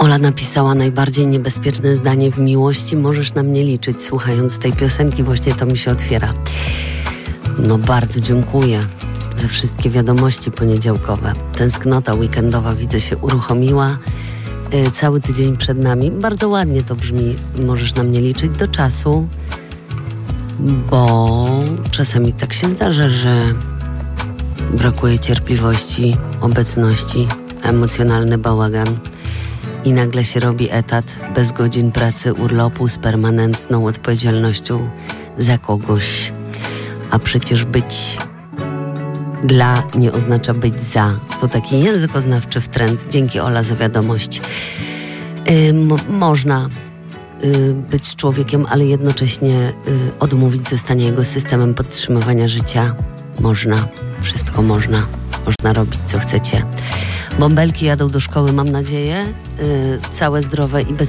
Ola napisała: najbardziej niebezpieczne zdanie w miłości: możesz na mnie liczyć. Słuchając tej piosenki właśnie to mi się otwiera. No bardzo dziękuję za wszystkie wiadomości poniedziałkowe. Tęsknota weekendowa, widzę, się uruchomiła. Cały tydzień przed nami. Bardzo ładnie to brzmi: możesz na mnie liczyć, do czasu, bo czasami tak się zdarza, że brakuje cierpliwości, obecności, emocjonalny bałagan i nagle się robi etat bez godzin pracy, urlopu, z permanentną odpowiedzialnością za kogoś. A przecież być dla nie oznacza być za. To taki językoznawczy wtręt. Dzięki, Ola, za wiadomość. Można być z człowiekiem, ale jednocześnie odmówić zostania jego systemem podtrzymywania życia. Można. Wszystko można. Można robić, co chcecie. Bąbelki jadą do szkoły, mam nadzieję. Całe, zdrowe i bez